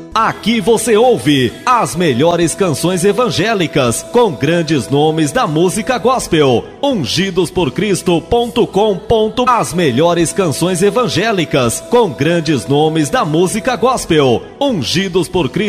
Aqui você ouve as melhores canções evangélicas com grandes nomes da música gospel. Ungidosporcristo.com. As melhores canções evangélicas com grandes nomes da música gospel. Ungidos por Cristo.